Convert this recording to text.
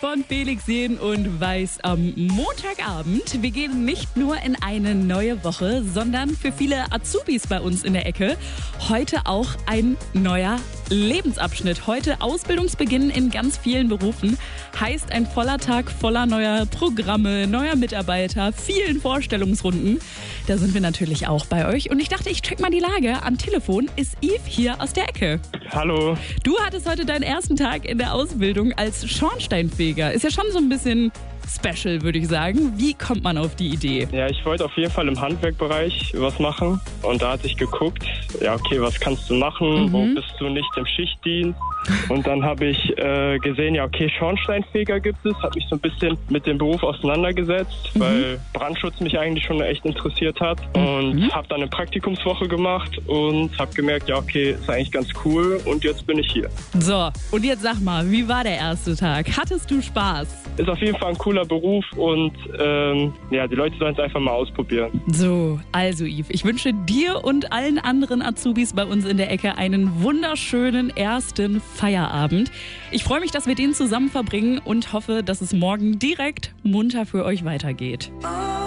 von Felix Jähn und Weiß am Montagabend. Wir gehen nicht nur in eine neue Woche, sondern für viele Azubis bei uns in der Ecke heute auch ein neuer Lebensabschnitt. Heute Ausbildungsbeginn in ganz vielen Berufen. Heißt ein voller Tag voller neuer Programme, neuer Mitarbeiter, vielen Vorstellungsrunden. Da sind wir natürlich auch bei euch. Und ich dachte, ich check mal die Lage. Am Telefon ist Yves hier aus der Ecke. Hallo. Du hattest heute deinen ersten Tag in der Ausbildung als Schornsteinfeger. Ist ja schon so ein bisschen special, würde ich sagen. Wie kommt man auf die Idee? Ja, ich wollte auf jeden Fall im Handwerkbereich was machen. Und da hatte ich geguckt, ja okay, was kannst du machen? Wo bist du nicht im Schichtdienst? Und dann habe ich gesehen, ja okay, Schornsteinfeger gibt es. Habe mich so ein bisschen mit dem Beruf auseinandergesetzt, weil Brandschutz mich eigentlich schon echt interessiert hat. Und habe dann eine Praktikumswoche gemacht und habe gemerkt, ja okay, ist eigentlich ganz cool. Und jetzt bin ich hier. So, und jetzt sag mal, wie war der erste Tag? Hattest du Spaß? Ist auf jeden Fall ein cooler Beruf und ja, die Leute sollen es einfach mal ausprobieren. So, also Yves, ich wünsche dir und allen anderen Azubis bei uns in der Ecke einen wunderschönen ersten Feierabend. Ich freue mich, dass wir den zusammen verbringen und hoffe, dass es morgen direkt munter für euch weitergeht.